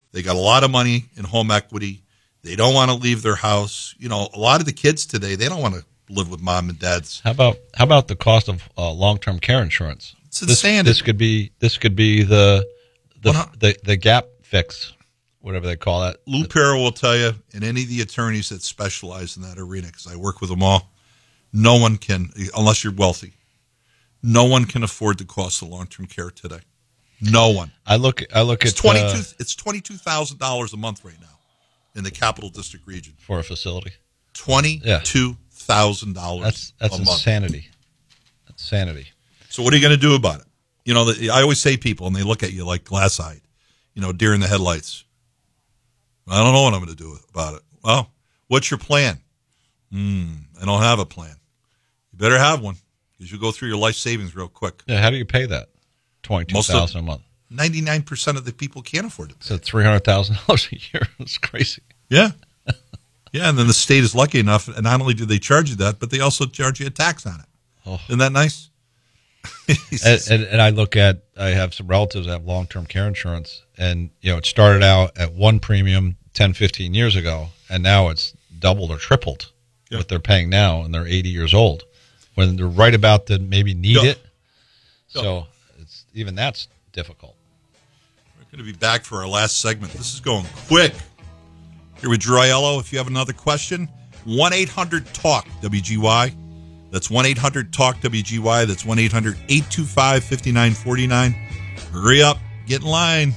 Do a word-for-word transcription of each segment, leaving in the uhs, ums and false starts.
They got a lot of money in home equity. They don't want to leave their house. You know, a lot of the kids today, they don't want to live with mom and dad's. How about how about the cost of uh, long-term care insurance? It's this, insanity. This could be this could be the the, Well, the the gap fix, whatever they call that. Lou Perro will tell you, and any of the attorneys that specialize in that arena, because I work with them all, no one can, unless you're wealthy, no one can afford the cost of long-term care today. No one. I look I look It's at twenty-two. uh, It's twenty-two thousand dollars a month right now in the Capital District region. for a facility. Twenty-two thousand dollars. That's that's a month. insanity. That's sanity. So what are you going to do about it? You know, the, I always say people, and they look at you like glass-eyed, you know, deer in the headlights. I don't know what I'm going to do about it. Well, what's your plan? Hmm, I don't have a plan. You better have one, because you'll go through your life savings real quick. Yeah, how do you pay that? Twenty-two thousand a month. ninety-nine percent of the people can't afford it. So three hundred thousand dollars a year. It's crazy. Yeah. Yeah, and then the state is lucky enough, and not only do they charge you that, but they also charge you a tax on it. Oh. Isn't that nice? and, and, and I look at, I have some relatives that have long-term care insurance, and, you know, it started out at one premium ten, fifteen years ago, and now it's doubled or tripled yeah. what they're paying now, and they're eighty years old, when they're right about to maybe need yeah. it. So it's, even that's difficult. We're going to be back for our last segment. This is going quick. Here with Drew Aiello. If you have another question, one eight hundred talk W G Y. That's one eight hundred talk W G Y. That's one eight hundred eight two five five nine four nine. Hurry up. Get in line.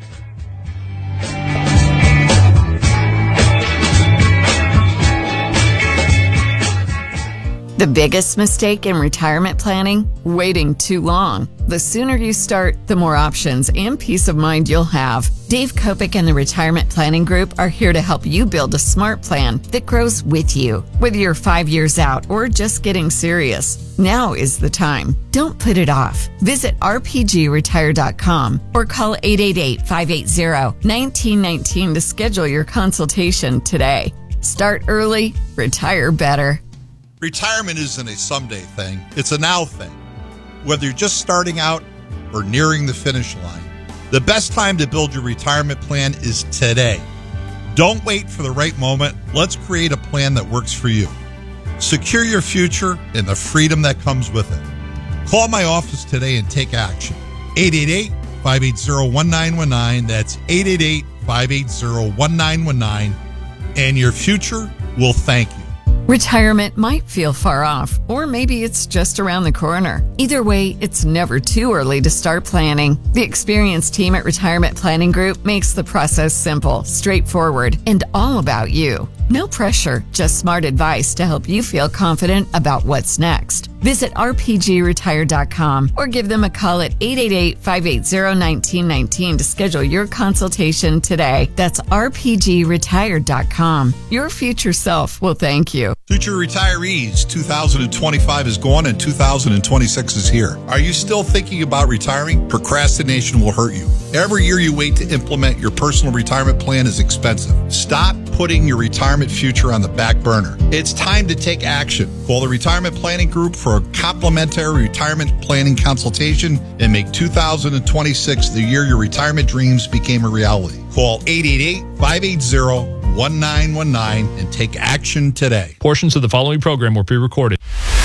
The biggest mistake in retirement planning? Waiting too long. The sooner you start, the more options and peace of mind you'll have. Dave Kopic and the Retirement Planning Group are here to help you build a smart plan that grows with you. Whether you're five years out or just getting serious, now is the time. Don't put it off. Visit r p g retire dot com or call eight eight eight, five eight zero, one nine one nine to schedule your consultation today. Start early, retire better. Retirement isn't a someday thing. It's a now thing. Whether you're just starting out or nearing the finish line, the best time to build your retirement plan is today. Don't wait for the right moment. Let's create a plan that works for you. Secure your future and the freedom that comes with it. Call my office today and take action. eight eight eight, five eight zero, one nine one nine. That's eight eight eight, five eight zero, one nine one nine. And your future will thank you. Retirement might feel far off, or maybe it's just around the corner. Either way, it's never too early to start planning. The experienced team at Retirement Planning Group makes the process simple, straightforward, and all about you. No pressure, just smart advice to help you feel confident about what's next. Visit r p g retire dot com or give them a call at eight eight eight, five eight zero, one nine one nine to schedule your consultation today. That's r p g retire dot com. Your future self will thank you. Future retirees, two thousand twenty-five is gone and two thousand twenty-six is here. Are you still thinking about retiring? Procrastination will hurt you. Every year you wait to implement your personal retirement plan is expensive. Stop putting your retirement future on the back burner. It's time to take action. Call the Retirement Planning Group for a complimentary retirement planning consultation and make two thousand twenty-six the year your retirement dreams became a reality. Call eight eight eight, five eight zero, one nine one nine and take action today. Portions of the following program were pre-recorded.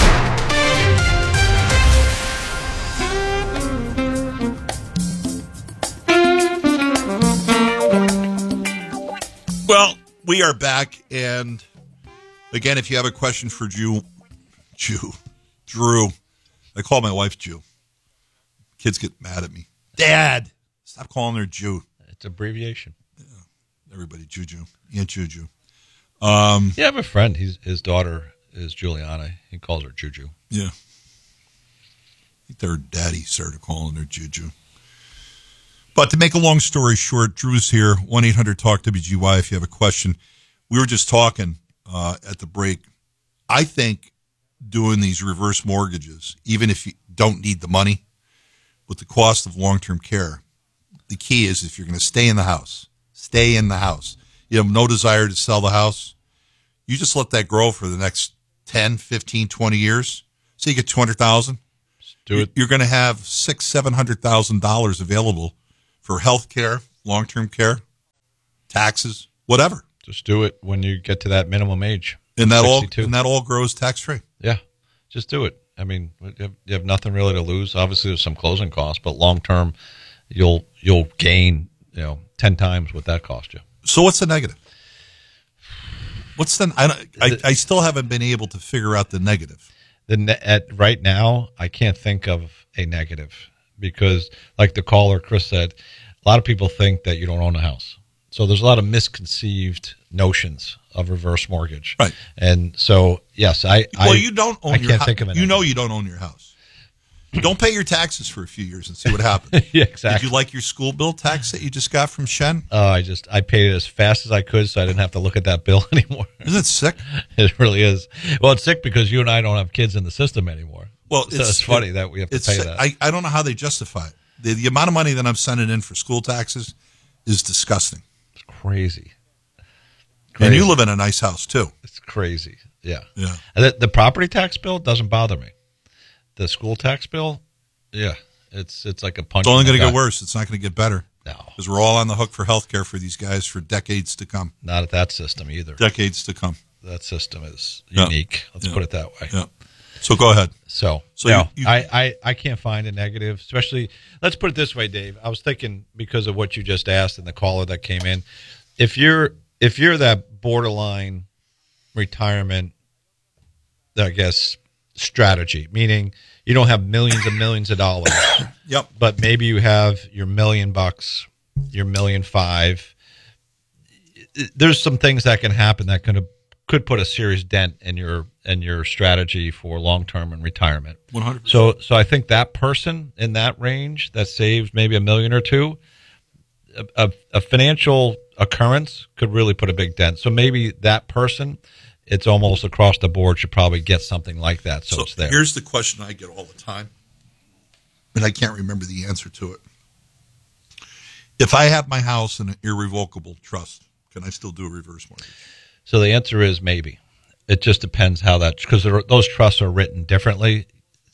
Well, we are back, and again, if you have a question for Jew, Jew, Drew, I call my wife Jew. Kids get mad at me. Dad, stop calling her Jew. It's abbreviation. Yeah, everybody, Juju, Aunt Juju. Um, yeah, I have a friend. He's, his daughter is Juliana. He calls her Juju. Yeah. I think their daddy started calling her Juju. But to make a long story short, Drew's here, one eight hundred talk W G Y if you have a question. We were just talking uh, at the break. I think doing these reverse mortgages, even if you don't need the money, with the cost of long-term care, the key is if you're going to stay in the house, stay in the house. You have no desire to sell the house, you just let that grow for the next ten, fifteen, twenty years. So you get two hundred thousand dollars. Do it. You're going to have six, seven hundred thousand dollars available for health care, long-term care. taxes, whatever. Just do it when you get to that minimum age. And that sixty-two. all and that all grows tax-free. Yeah, just do it. I mean, you have, you have nothing really to lose. Obviously, there's some closing costs, but long term, you'll you'll gain you know ten times what that cost you. So what's the negative? What's the I, I I still haven't been able to figure out the negative. The ne- at right now, I can't think of a negative because, like the caller Chris said, a lot of people think that you don't own a house. So there's a lot of misconceived notions of reverse mortgage. Right. And so, yes, I. Well, I, you don't own I your can't house. think of it. You know you don't own your house. Don't pay your taxes for a few years and see what happens. Yeah, exactly. Did you like your school bill tax that you just got from Shen? Oh, I just I paid it as fast as I could, so I didn't have to look at that bill anymore. Isn't it sick? It really is. Well, it's sick because you and I don't have kids in the system anymore. Well, so it's, it's funny it, that we have to it's pay sick. that. I, I don't know how they justify it. The, the amount of money that I'm sending in for school taxes is disgusting. It's crazy. And crazy. you live in a nice house too. It's crazy. Yeah. Yeah. And the, the property tax bill doesn't bother me. The school tax bill, yeah, it's it's like a punch. It's only going to in the get gut. worse. It's not going to get better. No, Because we're all on the hook for health care for these guys for decades to come. not at that system either. Decades to come. That system is Yeah. unique. Let's Yeah. put it that way. Yeah. So go ahead. So, So no, you- you- I, I, I can't find a negative, especially, let's put it this way, Dave. I was thinking because of what you just asked and the caller that came in, if you're if you're that borderline retirement, I guess, strategy, meaning you don't have millions and millions of dollars, Yep. but maybe you have your million bucks, your million five, there's some things that can happen that could could put a serious dent in your in your strategy for long term and retirement. one hundred percent. So so I think that person in that range that saves maybe a million or two, a, a, a financial occurrence could really put a big dent. So maybe that person, it's almost across the board, should probably get something like that. So, So it's there. here's the question I get all the time, and I can't remember the answer to it. If I have my house in an irrevocable trust, can I still do a reverse mortgage? So the answer is maybe. It just depends how that, because those trusts are written differently.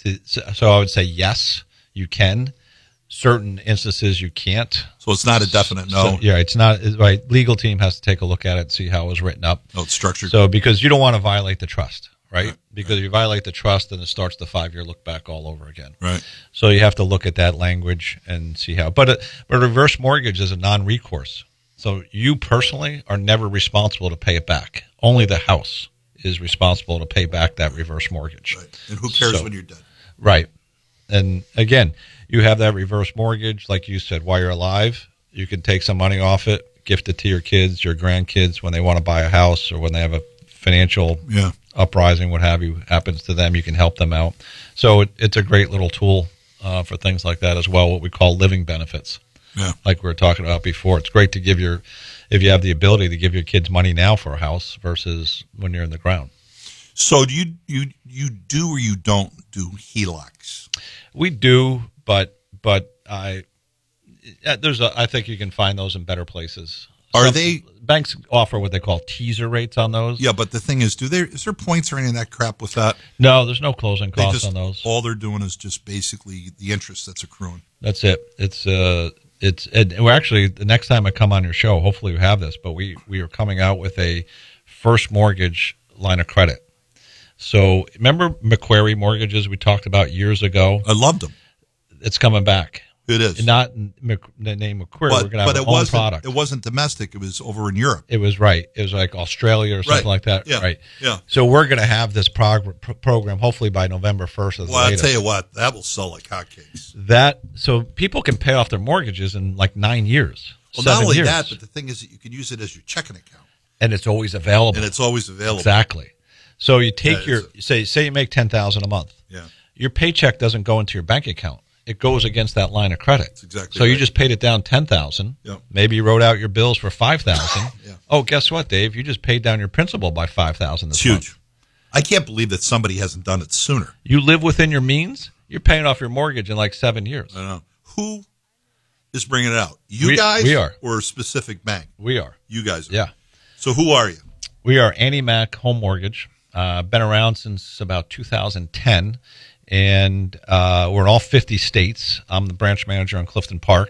So I would say yes, you can. Certain instances you can't. So it's not a definite no. So, yeah, it's not right. Legal team has to take a look at it and see how it was written up. No, it's structured. So because you don't want to violate the trust, right? Right, Because if you violate the trust, then it starts the five-year look back all over again. right. So you have to look at that language and see how. But a, but a reverse mortgage is a non-recourse. So you personally are never responsible to pay it back. Only the house is responsible to pay back that reverse mortgage. Right. And who cares So- when you're dead? Right. And again, you have that reverse mortgage, like you said, while you're alive. You can take some money off it, gift it to your kids, your grandkids when they want to buy a house or when they have a financial Yeah. uprising, what have you, happens to them. You can help them out. So it, it's a great little tool uh, for things like that as well, what we call living benefits. Yeah. Like we were talking about before. It's great to give your, if you have the ability to give your kids money now for a house versus when you're in the ground. So do you you you do or you don't do H E L O Cs? We do, but but I yeah, there's a I think you can find those in better places. Are Some- they- banks offer what they call teaser rates on those? Yeah, but the thing is, do there is there points or any of that crap with that? No, there's no closing They costs just on those. all they're doing is just basically the interest that's accruing. That's it. It's uh it's and we're actually the next time I come on your show, hopefully we have this, but we we are coming out with a first mortgage line of credit. So remember Macquarie mortgages we talked about years ago? I loved them. It's coming back. It is. Not in Mac- the name Macquarie. but We're going to have but our it own wasn't product. it wasn't domestic. It was over in Europe. It was right. It was like Australia or something Right. like that. Yeah. Right. Yeah. So we're going to have this prog- pro- program hopefully by November first. As Well, the I'll latest. tell you what, that will sell like hotcakes. That so people can pay off their mortgages in like nine years. Well, seven not only years, that, but the thing is that you can use it as your checking account, and it's always available. and it's always available. Exactly. So you take Yeah, your it's say say you make ten thousand a month. Yeah, Your paycheck doesn't go into your bank account. It goes against that line of credit. That's exactly So you right. just paid it down ten thousand. Yep. Maybe you wrote out your bills for five thousand. Yeah. Oh, guess what, Dave? You just paid down your principal by five thousand. it's huge. I can't believe that somebody hasn't done it sooner. You live within your means. You're paying off your mortgage in like seven years. I don't know who is bringing it out. You We- guys, we are. or a specific bank. We are. You guys, are. Yeah. So who are you? We are Annie Mac Home Mortgage. Uh, been around since about two thousand ten, and uh, we're in all fifty states. I'm the branch manager in Clifton Park,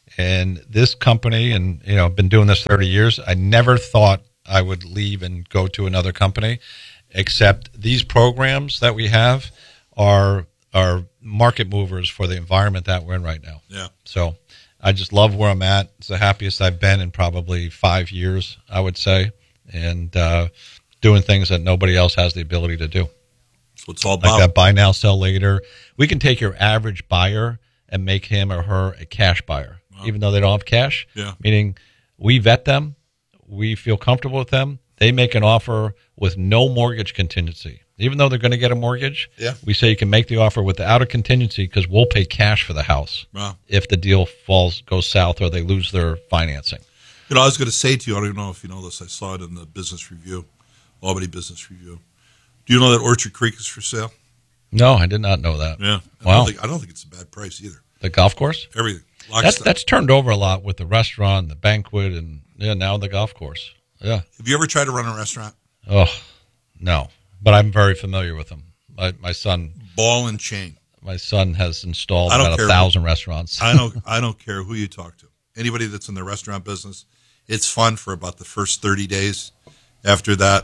And this company, and you know, I've been doing this thirty years. I never thought I would leave and go to another company, except these programs that we have are are market movers for the environment that we're in right now. Yeah. So I just love where I'm at. It's the happiest I've been in probably five years, I would say, and uh, doing things that nobody else has the ability to do. That's what it's all about. Like that buy now, sell later. We can take your average buyer and make him or her a cash buyer, wow. even though they don't have cash. Yeah. Meaning we vet them. We feel comfortable with them. They make an offer with no mortgage contingency. Even though they're going to get a mortgage, yeah. we say you can make the offer without a contingency because we'll pay cash for the house wow. if the deal falls goes south or they lose their financing. You know, I was going to say to you, I don't know if you know this, I saw it in the Business Review, Albany Business Review. Do you know that Orchard Creek is for sale? No, I did not know that. Yeah. I Wow. Don't think, I don't think it's a bad price either. The golf course? Everything. That's, that's turned over a lot with the restaurant, the banquet, and yeah, now the golf course. Yeah. Have you ever tried to run a restaurant? Oh, no. But I'm very familiar with them. My, my son, Ball and chain. my son has installed I don't about care a thousand restaurants. I don't. I don't care who you talk to. Anybody that's in the restaurant business, it's fun for about the first thirty days. After that,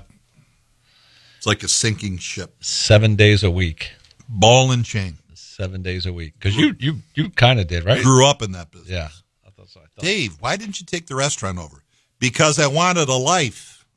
it's like a sinking ship. Seven days a week. Ball and chain. Seven days a week. Because you, you, you kind of did, right? Grew up in that business. Yeah. I thought so. I thought. Dave, why didn't you take the restaurant over? Because I wanted a life.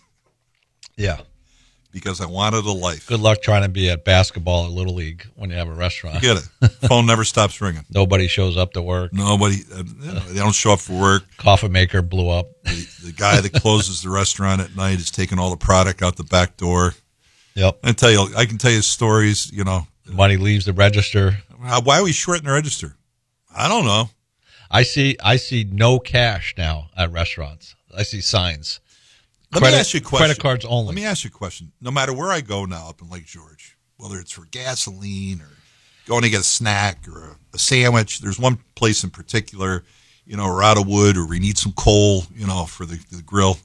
Yeah. Because I wanted a life. Good luck trying to be at basketball or Little League when you have a restaurant. Get it. Phone never stops ringing. Nobody shows up to work. Nobody. Uh, you know, they don't show up for work. Coffee maker blew up. The, the guy that closes the restaurant at night is taking all the product out the back door. Yep. I tell you, I can tell you stories. You know, money leaves the register. Why are we short in the register? I don't know. I see. I see no cash now at restaurants. I see signs. Let credit, me ask you a question. Credit cards only. Let me ask you a question. No matter where I go now up in Lake George, whether it's for gasoline or going to get a snack or a, a sandwich, there's one place in particular, you know, we're out of wood or we need some coal, you know, for the, the grill.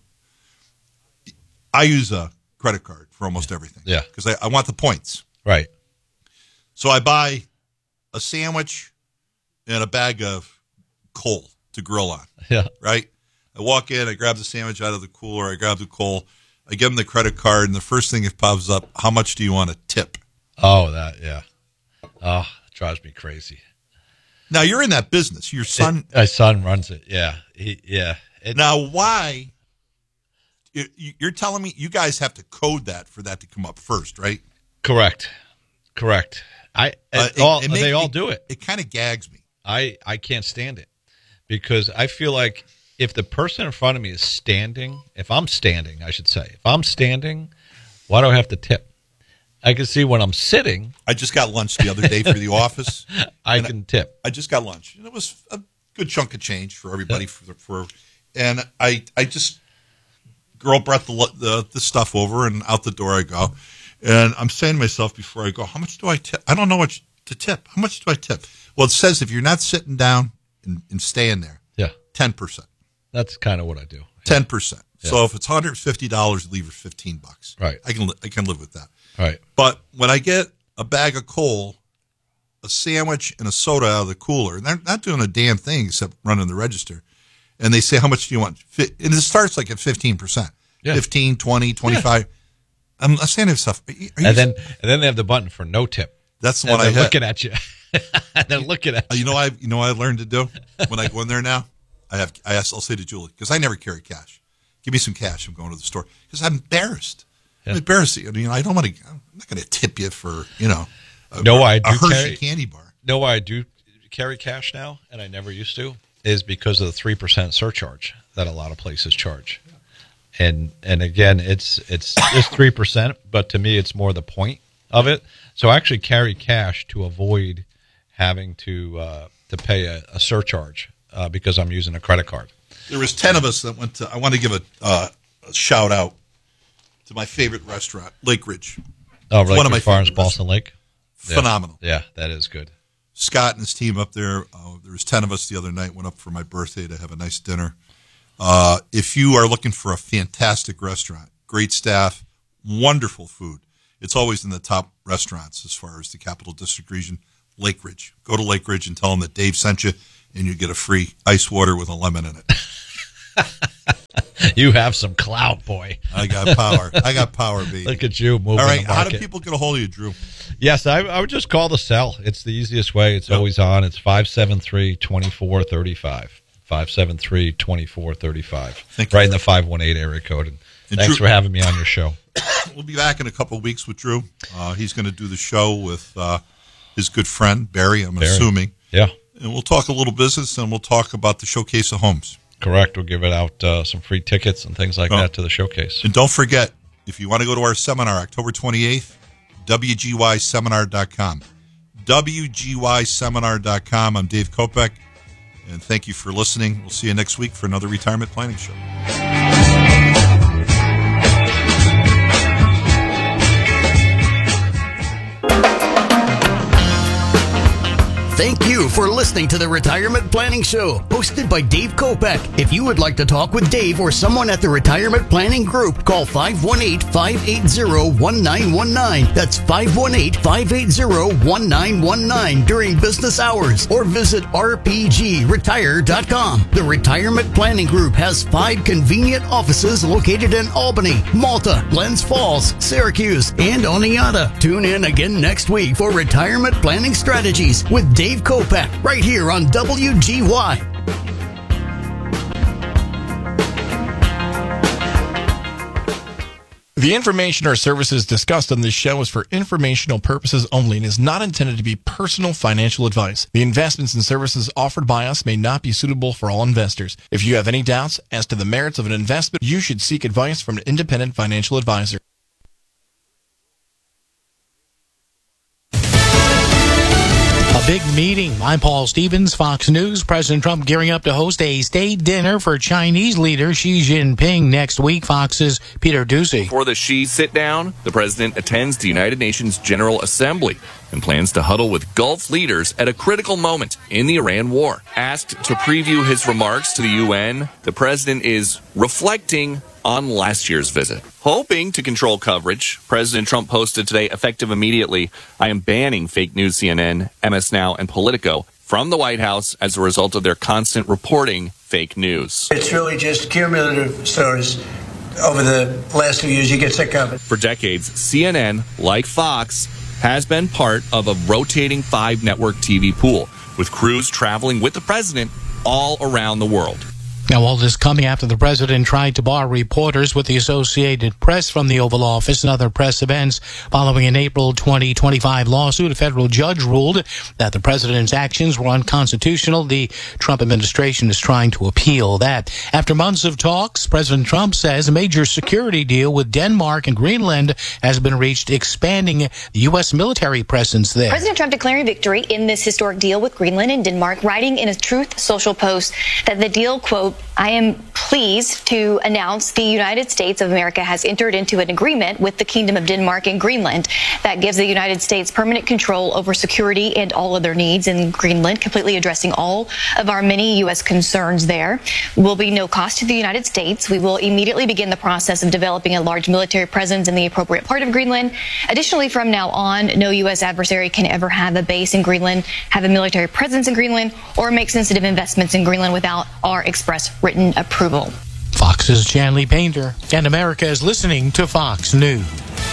I use a credit card for almost everything. Yeah. Because I, I want the points. Right. So I buy a sandwich and a bag of coal to grill on. Yeah. Right? I walk in, I grab the sandwich out of the cooler, I grab the coal, I give them the credit card, and the first thing that pops up, how much do you want to tip? Oh, that, yeah. Oh, it drives me crazy. Now, you're in that business. Your son... It, my son runs it, yeah. He, yeah. It, now, why... You're telling me you guys have to code that for that to come up first, right? Correct. Correct. I uh, it, all, it make, They all it, do it. It kind of gags me. I, I can't stand it because I feel like if the person in front of me is standing, if I'm standing, I should say, if I'm standing, why do I have to tip? I can see when I'm sitting. I just got lunch the other day for the office. I can I, tip. I just got lunch. And it was a good chunk of change for everybody. For, for And I, I just, girl brought the, the the stuff over and out the door I go. And I'm saying to myself before I go, how much do I tip? I don't know what to tip. How much do I tip? Well, it says if you're not sitting down and, and staying there, yeah, ten percent. That's kind of what I do. Ten percent. Yeah. So if it's one hundred fifty dollars, leave her fifteen bucks. Right. I can I can live with that. Right. But when I get a bag of coal, a sandwich, and a soda out of the cooler, and they're not doing a damn thing except running the register, and they say, how much do you want? And it starts like at fifteen percent. Yeah. fifteen, twenty, twenty-five. Yeah. I'm saying to myself, are you, are you and then and then they have the button for no tip. That's the and one I they're hit. looking at you. And they're looking at you. You know, I you know what I learned to do when I go in there now. I have I ask, I'll say to Julie because I never carry cash. Give me some cash. I'm going to the store because I'm embarrassed. Yeah. I'm embarrassed. You know, I don't want to. I'm not going to tip you for you know. A, no, I do a Hershey carry, candy bar. No, why I do carry cash now, and I never used to, is because of the three percent surcharge that a lot of places charge. And and again, it's it's it's three percent, but to me, it's more the point of it. So I actually carry cash to avoid having to uh, to pay a, a surcharge uh, because I'm using a credit card. There was ten of us that went to. I want to give a, uh, a shout out to my favorite restaurant, Lake Ridge. Oh, Lake one of my Ridge Farms, Boston Boston Lake. Phenomenal. Yeah. yeah, that is good. Scott and his team up there. Uh, there was ten of us the other night. Went up for my birthday to have a nice dinner. Uh, if you are looking for a fantastic restaurant, great staff, wonderful food, it's always in the top restaurants as far as the Capital District region. Lake Ridge. Go to Lake Ridge and tell them that Dave sent you, and you get a free ice water with a lemon in it. You have some clout, boy. I got power. I got power, baby. Look at you moving. All right, the market. how do people get a hold of you, Drew? Yes, I, I would just call the cell. It's the easiest way. It's yep. always on. It's five seven three, two four three five. five seven three, two four three five. Thank right you. in the five one eight area code. And, and thanks Drew, for having me on your show. We'll be back in a couple of weeks with Drew. Uh, he's going to do the show with uh, his good friend, Barry, I'm Barry. assuming. Yeah. And we'll talk a little business, and we'll talk about the Showcase of Homes. Correct. We'll give it out uh, some free tickets and things like oh. that to the showcase. And don't forget, if you want to go to our seminar, October twenty-eighth, W G Y seminar dot com. W G Y seminar dot com. I'm Dave Kopech, and thank you for listening. We'll see you next week for another retirement planning show. Thank you for listening to the Retirement Planning Show, hosted by Dave Kopech. If you would like to talk with Dave or someone at the Retirement Planning Group, call five one eight, five eight zero, one nine one nine. That's five one eight, five eight zero, one nine one nine during business hours, or visit r p g retire dot com. The Retirement Planning Group has five convenient offices located in Albany, Malta, Glens Falls, Syracuse, and Oneonta. Tune in again next week for Retirement Planning Strategies with Dave Dave Kopech, right here on W G Y. The information or services discussed on this show is for informational purposes only and is not intended to be personal financial advice. The investments and services offered by us may not be suitable for all investors. If you have any doubts as to the merits of an investment, you should seek advice from an independent financial advisor. A big meeting. I'm Paul Stevens, Fox News. President Trump gearing up to host a state dinner for Chinese leader Xi Jinping next week. Fox's Peter Ducey. Before the Xi sit-down, the president attends the United Nations General Assembly and plans to huddle with Gulf leaders at a critical moment in the Iran war. Asked to preview his remarks to the U N, the president is reflecting on last year's visit. Hoping to control coverage, President Trump posted today, effective immediately, I am banning fake news C N N, M S Now, and Politico from the White House as a result of their constant reporting fake news. It's really just cumulative stories. Over the last few years, you get sick of it. For decades, C N N, like Fox, has been part of a rotating five-network T V pool, with crews traveling with the president all around the world. Now, all this coming after the president tried to bar reporters with the Associated Press from the Oval Office and other press events following an April twenty twenty-five lawsuit. A federal judge ruled that the president's actions were unconstitutional. The Trump administration is trying to appeal that. After months of talks, President Trump says a major security deal with Denmark and Greenland has been reached, expanding the U S military presence there. President Trump declaring victory in this historic deal with Greenland and Denmark, writing in a Truth Social post that the deal, quote, I am pleased to announce the United States of America has entered into an agreement with the Kingdom of Denmark and Greenland that gives the United States permanent control over security and all other needs in Greenland, completely addressing all of our many U S concerns there. Will be no cost to the United States. We will immediately begin the process of developing a large military presence in the appropriate part of Greenland. Additionally, from now on, no U S adversary can ever have a base in Greenland, have a military presence in Greenland, or make sensitive investments in Greenland without our express written approval. Fox's Chanley Painter, and America is listening to Fox News.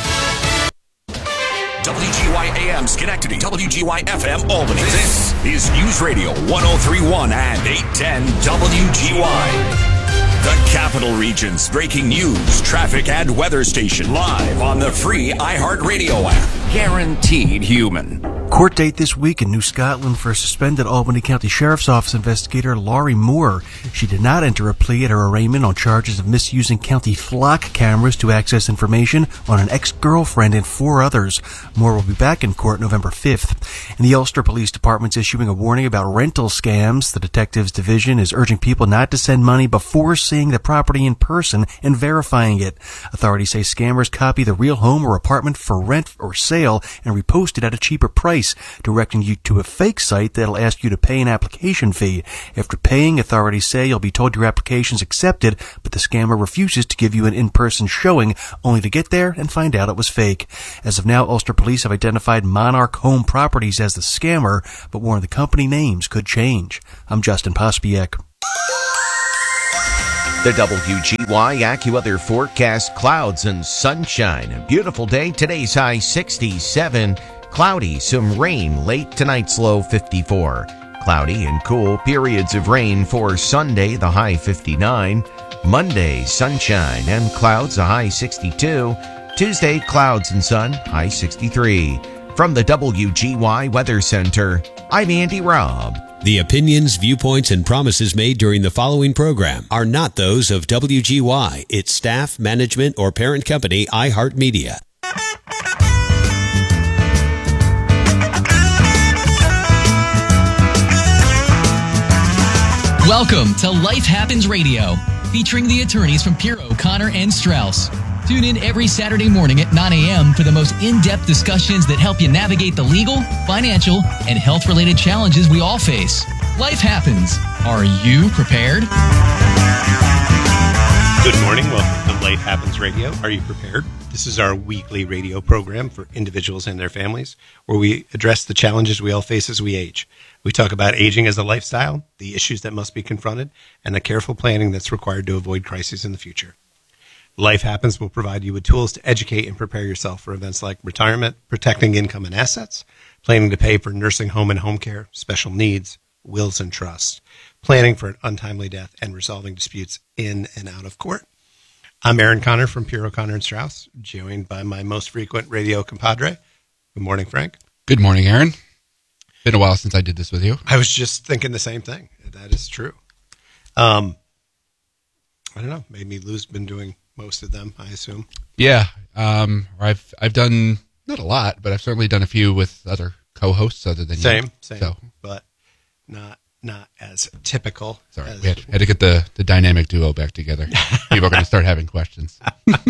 W G Y A M Schenectady, W G Y F M Albany. This is News Radio one oh three point one and eight ten W G Y. The Capital Region's breaking news, traffic, and weather station live on the free iHeartRadio app. Guaranteed human. Court date this week in New Scotland for suspended Albany County Sheriff's Office investigator Laurie Moore. She did not enter a plea at her arraignment on charges of misusing county flock cameras to access information on an ex-girlfriend and four others. Moore will be back in court November fifth. And the Ulster Police Department's issuing a warning about rental scams. The Detectives Division is urging people not to send money before seeing the property in person and verifying it. Authorities say scammers copy the real home or apartment for rent or sale and repost it at a cheaper price. Police, directing you to a fake site that'll ask you to pay an application fee. After paying, authorities say you'll be told your application's accepted, but the scammer refuses to give you an in-person showing, only to get there and find out it was fake. As of now, Ulster Police have identified Monarch Home Properties as the scammer, but warn the company names could change. I'm Justin Pospiek. The W G Y AccuWeather forecast: clouds and sunshine. A beautiful day. Today's high sixty-seven. Cloudy, some rain late. Tonight's low fifty-four. Cloudy and cool. Periods of rain for Sunday, the high fifty-nine. Monday, sunshine and clouds, a high sixty-two. Tuesday, clouds and sun, high sixty-three. From the W G Y Weather Center, I'm Andy Robb. The opinions, viewpoints, and promises made during the following program are not those of W G Y, its staff, management, or parent company, iHeartMedia. Welcome to Life Happens Radio, featuring the attorneys from Pirro, Connor, and Strauss. Tune in every Saturday morning at nine a.m. for the most in-depth discussions that help you navigate the legal, financial, and health-related challenges we all face. Life happens. Are you prepared? Good morning. Welcome to Life Happens Radio. Are you prepared? This is our weekly radio program for individuals and their families, where we address the challenges we all face as we age. We talk about aging as a lifestyle, the issues that must be confronted, and the careful planning that's required to avoid crises in the future. Life Happens will provide you with tools to educate and prepare yourself for events like retirement, protecting income and assets, planning to pay for nursing home and home care, special needs, wills and trusts, planning for an untimely death, and resolving disputes in and out of court. I'm Aaron Connor from Pirro, Connor and Strauss, joined by my most frequent radio compadre. Good morning, Frank. Good morning, Aaron. Been a while since I did this with you. I was just thinking the same thing. That is true. Um, I don't know. Maybe Lou's been doing most of them, I assume. Yeah, um, I've I've done not a lot, but I've certainly done a few with other co-hosts other than same, you. Same, so. but not not as typical. Sorry, as we had, had to get the, the dynamic duo back together. People are going to start having questions.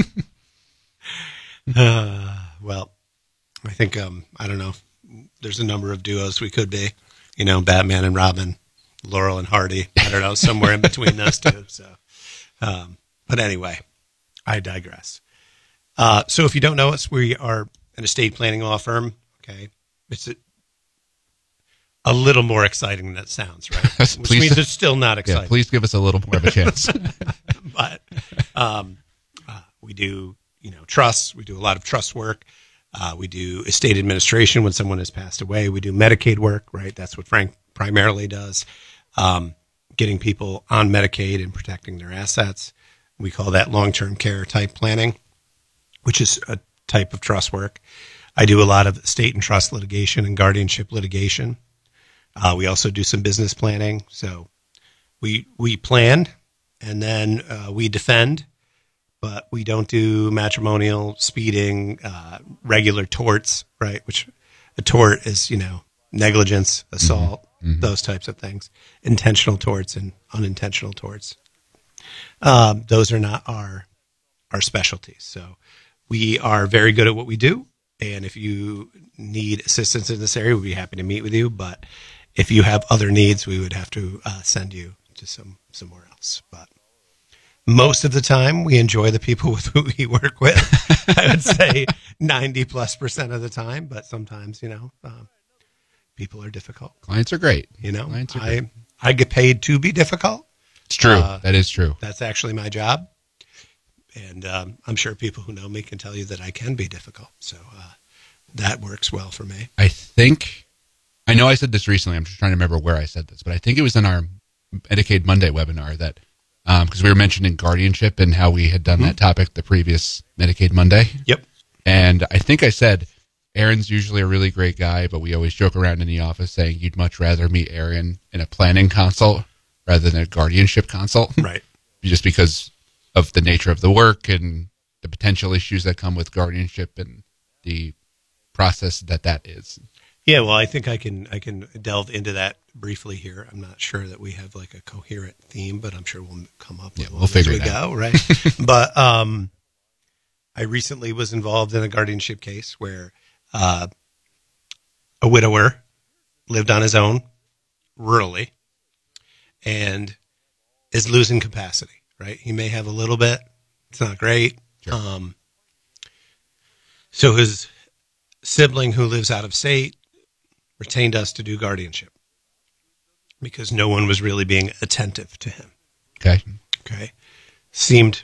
uh, well, I think um, I don't know. There's a number of duos we could be. You know, Batman and Robin, Laurel and Hardy. I don't know, somewhere in between those two. So, um, but anyway. I digress. Uh, so if you don't know us, we are an estate planning law firm. Okay. It's a, a little more exciting than it sounds, right? Which please, means it's still not exciting. Yeah, please give us a little more of a chance. But um, uh, we do, you know, trusts. We do a lot of trust work. Uh, we do estate administration when someone has passed away. We do Medicaid work, right? That's what Frank primarily does. Um, getting people on Medicaid and protecting their assets. We call that long-term care type planning, which is a type of trust work. I do a lot of estate and trust litigation and guardianship litigation. Uh, we also do some business planning. So we we plan and then uh, we defend, but we don't do matrimonial, speeding, uh, regular torts, right? Which a tort is, you know, negligence, assault, mm-hmm. those types of things, intentional torts and unintentional torts. Um, those are not our our specialties. So we are very good at what we do. And if you need assistance in this area, we'd be happy to meet with you. But if you have other needs, we would have to uh, send you to some somewhere else. But most of the time, we enjoy the people with who we work with. I would say ninety plus percent of the time. But sometimes, you know, um, people are difficult. Clients are great. You know, Clients are I great. I get paid to be difficult. It's true. Uh, that is true. That's actually my job. And um, I'm sure people who know me can tell you that I can be difficult. So uh, that works well for me. I think, I know I said this recently. I'm just trying to remember where I said this, but I think it was in our Medicaid Monday webinar that, because um, we were mentioning guardianship and how we had done mm-hmm. that topic the previous Medicaid Monday. Yep. And I think I said, Aaron's usually a really great guy, but we always joke around in the office saying you'd much rather meet Aaron in a planning consult rather than a guardianship consult. Right. Just because of the nature of the work and the potential issues that come with guardianship and the process that that is. Yeah, well, I think I can I can delve into that briefly here. I'm not sure that we have like a coherent theme, but I'm sure we'll come up with yeah, one we'll figure as we it out. go, right? But um, I recently was involved in a guardianship case where uh, a widower, lived on his own, rurally, and is losing capacity, right? He may have a little bit. It's not great. Sure. Um, so his sibling who lives out of state retained us to do guardianship because no one was really being attentive to him. Okay. Okay. Seemed